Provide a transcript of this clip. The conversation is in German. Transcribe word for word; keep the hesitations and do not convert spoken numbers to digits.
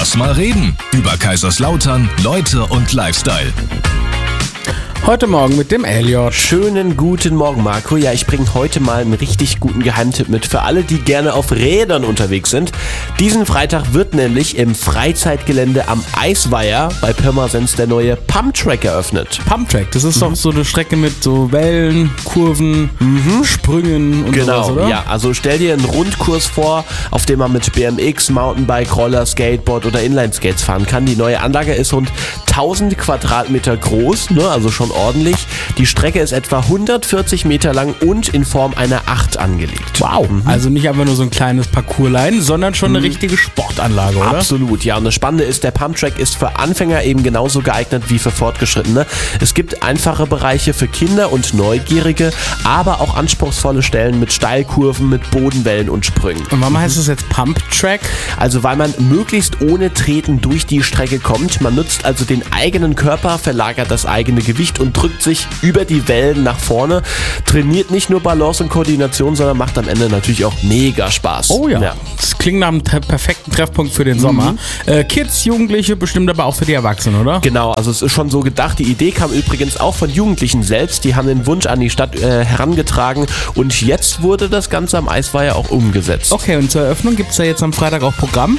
Lass mal reden. Über Kaiserslautern, Leute und Lifestyle. Heute Morgen mit dem Elliot. Schönen guten Morgen, Marco. Ja, ich bringe heute mal einen richtig guten Geheimtipp mit für alle, die gerne auf Rädern unterwegs sind. Diesen Freitag wird nämlich im Freizeitgelände am Eisweiher bei Pirmasens der neue Pumptrack eröffnet. Pumptrack, das ist mhm. doch so eine Strecke mit so Wellen, Kurven, mhm. Sprüngen und genau, sowas, oder? Ja, also stell dir einen Rundkurs vor, auf dem man mit B M X, Mountainbike, Roller, Skateboard oder Inlineskates fahren kann. Die neue Anlage ist rund tausend Quadratmeter groß, ne, also schon ordentlich. Die Strecke ist etwa hundertvierzig Meter lang und in Form einer acht angelegt. Wow, mhm. also nicht einfach nur so ein kleines Parcourslein, sondern schon eine mhm. richtige Sportanlage, oder? Absolut, ja. Und das Spannende ist, der Pumptrack ist für Anfänger eben genauso geeignet wie für Fortgeschrittene. Es gibt einfache Bereiche für Kinder und Neugierige, aber auch anspruchsvolle Stellen mit Steilkurven, mit Bodenwellen und Sprüngen. Und warum mhm. heißt es jetzt Pumptrack? Also weil man möglichst ohne Treten durch die Strecke kommt. Man nutzt also den eigenen Körper, verlagert das eigene Gewicht und drückt sich über die Wellen nach vorne. Trainiert nicht nur Balance und Koordination, sondern macht am Ende natürlich auch mega Spaß. Oh ja, ja. Das klingt nach einem t- perfekten Treffpunkt für den mhm. Sommer. Äh, Kids, Jugendliche, bestimmt aber auch für die Erwachsenen, oder? Genau, also es ist schon so gedacht. Die Idee kam übrigens auch von Jugendlichen selbst. Die haben den Wunsch an die Stadt äh, herangetragen und jetzt wurde das Ganze am Eisweiher auch umgesetzt. Okay, und zur Eröffnung gibt es ja jetzt am Freitag auch Programm.